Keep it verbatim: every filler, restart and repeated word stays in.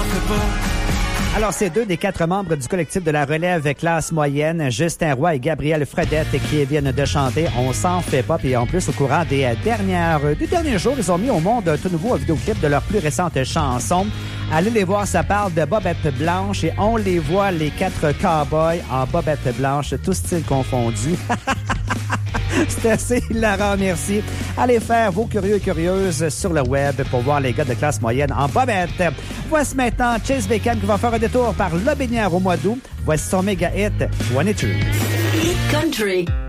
fais pas. Alors, c'est deux des quatre membres du collectif de la relève classe moyenne, Justin Roy et Gabriel Fredette, qui viennent de chanter « On s'en fait pas ». Puis en plus, au courant des dernières, des derniers jours, ils ont mis au monde un tout nouveau vidéoclip de leur plus récente chanson. Allez les voir, ça parle de Bobette Blanche et on les voit, les quatre cowboys en Bobette Blanche, tous styles confondus. C'est assez hilarant, merci. Allez faire vos curieux et curieuses sur le web pour voir les gars de classe moyenne en bobette. Voici maintenant Chase Bacon qui va faire un détour par Lobinière au mois d'août. Voici son méga hit, vingt-deux. Hit Country.